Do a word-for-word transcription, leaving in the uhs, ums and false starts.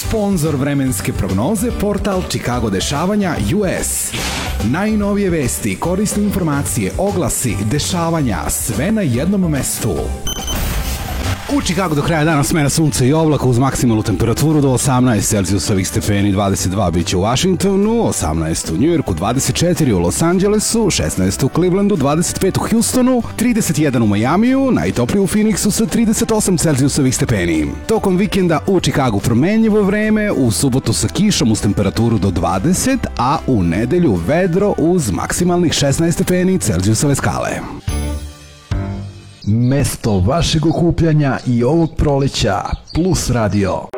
Sponzor vremenske prognoze, portal Chicago dešavanja U S. Najnovije vesti, korisne informacije, oglasi, dešavanja, sve na jednom mestu. U Chicagu do kraja dana smena sunca i oblaka uz maksimalnu temperaturu do osamnaest Celzijusovih stepeni, dvadeset dva biće u Washingtonu, osamnaest u Njujorku, dvadeset četiri u Los Angelesu, šesnaest u Clevelandu, dvadeset pet u Houstonu, trideset jedan u Majamiju, najtoplije u Phoenixu sa trideset osam Celzijusovih stepeni. Tokom vikenda u Chicagu promenljivo vreme, u subotu sa kišom uz temperaturu do dvadeset, a u nedelju vedro uz maksimalnih šesnaest stepeni Celzijusove skale. Mesto vašeg okupljanja i ovog proleća Plus Radio.